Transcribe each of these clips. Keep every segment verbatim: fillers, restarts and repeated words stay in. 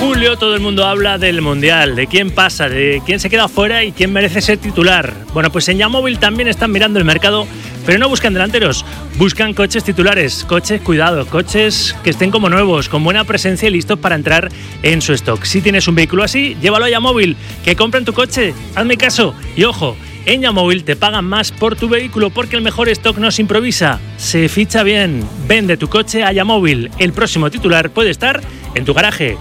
julio todo el mundo habla del Mundial, de quién pasa, de quién se queda fuera y quién merece ser titular. Bueno, pues en Yamóvil también están mirando el mercado, pero no buscan delanteros, buscan coches titulares, coches, cuidado, coches que estén como nuevos, con buena presencia y listos para entrar en su stock. Si tienes un vehículo así, llévalo a Yamóvil, que compren tu coche, hazme caso y ojo. En Yamóvil te pagan más por tu vehículo porque el mejor stock no se improvisa, se ficha bien. Vende tu coche a Yamóvil. El próximo titular puede estar en tu garaje.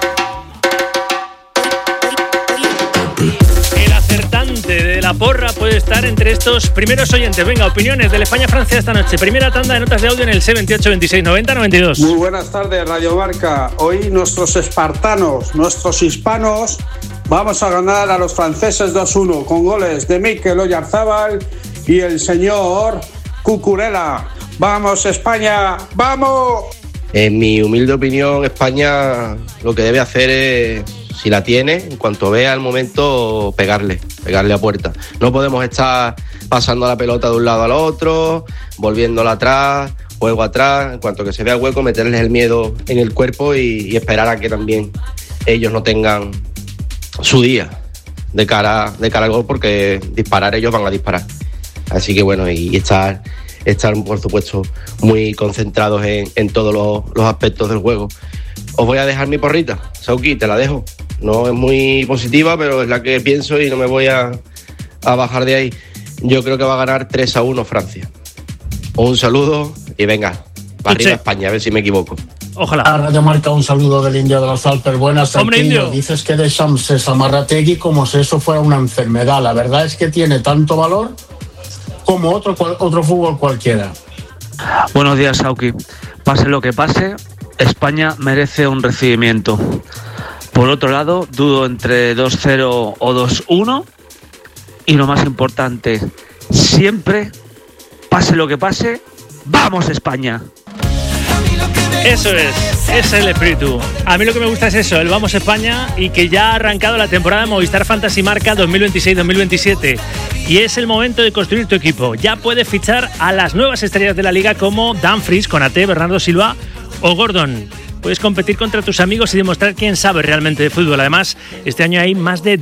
El acertante de la porra puede estar entre estos primeros oyentes. Venga, opiniones del España-Francia esta noche. Primera tanda de notas de audio en el C veintiocho veintiséis noventa noventa y dos. Muy buenas tardes, Radio Marca. Hoy nuestros espartanos, nuestros hispanos, vamos a ganar a los franceses dos uno con goles de Mikel Oyarzabal y el señor Cucurella. ¡Vamos, España! ¡Vamos! En mi humilde opinión, España lo que debe hacer es, si la tiene, en cuanto vea el momento, pegarle, pegarle a puerta. No podemos estar pasando la pelota de un lado al otro, volviéndola atrás, juego atrás. En cuanto que se vea el hueco, meterles el miedo en el cuerpo y, y esperar a que también ellos no tengan su día de cara, de cara al gol, porque disparar ellos van a disparar. Así que bueno, y estar, estar por supuesto muy concentrados en, en todos los, los aspectos del juego. Os voy a dejar mi porrita, Sauki, te la dejo. No es muy positiva, pero es la que pienso y no me voy a, a bajar de ahí. Yo creo que va a ganar tres a uno Francia. Un saludo y venga, para arriba España, a ver si me equivoco. Ojalá. A Radio Marca, un saludo del Indio de los Alpes. Buenas, Hombre, Indio. Dices que Deschamps se Samarrategui como si eso fuera una enfermedad. La verdad es que tiene tanto valor como otro, otro fútbol cualquiera. Buenos días, Sauki. Pase lo que pase, España merece un recibimiento. Por otro lado, dudo entre dos cero o dos uno. Y lo más importante, siempre, pase lo que pase, ¡vamos, España! Eso es, ese es el espíritu. A mí lo que me gusta es eso, el Vamos España, y que ya ha arrancado la temporada de Movistar Fantasy Marca dos mil veintiséis dos mil veintisiete. Y es el momento de construir tu equipo. Ya puedes fichar a las nuevas estrellas de la liga como Dumfries, Konaté, Bernardo Silva o Gordon. Puedes competir contra tus amigos y demostrar quién sabe realmente de fútbol. Además, este año hay más de